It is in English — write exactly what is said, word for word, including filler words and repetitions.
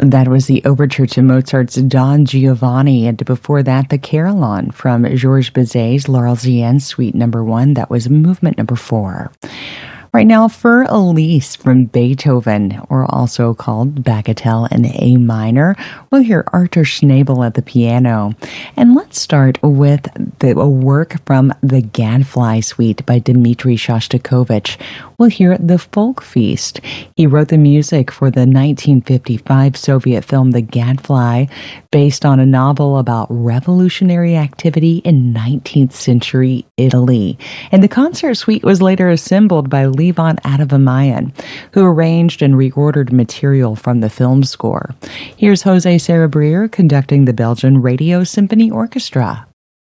That was the overture to Mozart's Don Giovanni, and before that, the Carillon from Georges Bizet's L'Arlésienne Suite Number One. That was movement number four. Right now, Für Elise from Beethoven, or also called Bagatelle in A minor. We'll hear Arthur Schnabel at the piano. And let's start with the, a work from the Gadfly Suite by Dmitri Shostakovich. We'll hear The Folk Feast. He wrote the music for the nineteen fifty-five Soviet film The Gadfly, based on a novel about revolutionary activity in nineteenth century Italy. And the concert suite was later assembled by Levon Adovamayan, who arranged and reordered material from the film score. Here's Jose Sarabrir conducting the Belgian Radio Symphony Orchestra.